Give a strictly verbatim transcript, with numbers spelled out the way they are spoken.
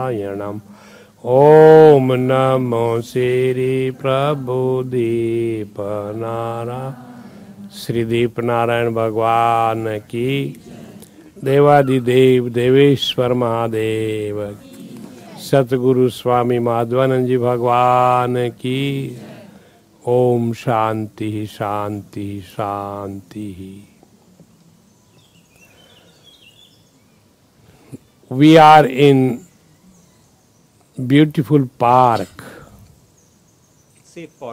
नारायणम्। ओम नमो श्री प्रभु दीपनारायण। श्री दीपनारायण भगवान की, देवादिदेव देवेश्वर महादेव, सतगुरु स्वामी माधवानंद जी भगवान की। ओम शांति शांति शांति। We are in beautiful park. Safe for